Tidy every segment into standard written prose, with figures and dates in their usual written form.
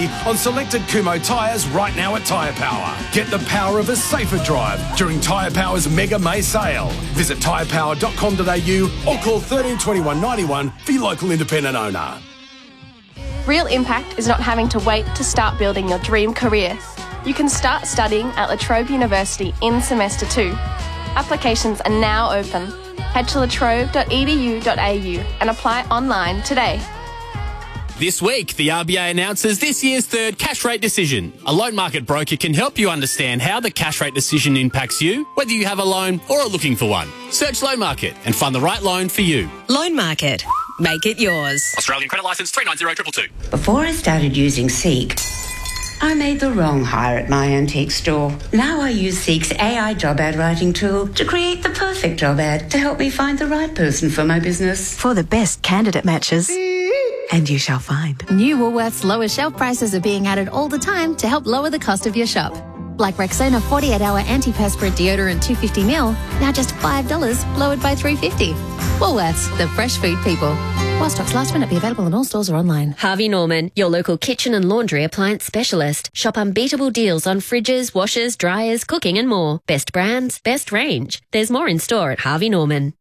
warranty on selected Kumho tyres right now at Tyre Power. Get the power of a safer drive during Tyre Power's Mega May sale. Visit tyrepower.com.au or call 13 21 91 for your local independent owner. Real impact is not having to wait to start building your dream career. You can start studying at La Trobe University in Semester 2. Applications are now open. Head to latrobe.edu.au and apply online today. This week, the RBA announces this year's third cash rate decision. A loan market broker can help you understand how the cash rate decision impacts you, whether you have a loan or are looking for one. Search Loan Market and find the right loan for you. Loan Market. Make it yours. Australian Credit Licence 390222. Before I started using Seek, I made the wrong hire at my antique store. Now I use Seek's AI job ad writing tool to create the perfect job ad to help me find the right person for my business. For the best candidate matches. And you shall find. New Woolworths lower shelf prices are being added all the time to help lower the cost of your shop. Like Rexona 48-hour antiperspirant deodorant 250ml, now just $5, lowered by $3.50. Woolworths, the fresh food people. While stocks last, may not be available in all stores or online. Harvey Norman, your local kitchen and laundry appliance specialist. Shop unbeatable deals on fridges, washers, dryers, cooking and more. Best brands, best range. There's more in store at Harvey Norman.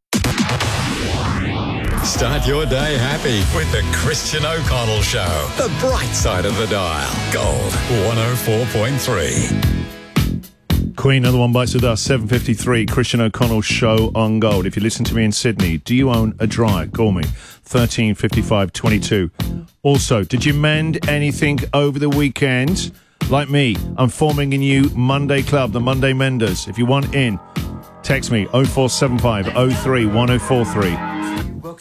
Start your day happy with the Christian O'Connell Show. The bright side of the dial. Gold 104.3. Queen, another one bites with us, 7:53, Christian O'Connell Show on Gold. If you listen to me in Sydney, do you own a dryer? Call me, 13 55 22. Also, did you mend anything over the weekend? Like me, I'm forming a new Monday club, the Monday Menders. If you want in, text me 0475 03 1043.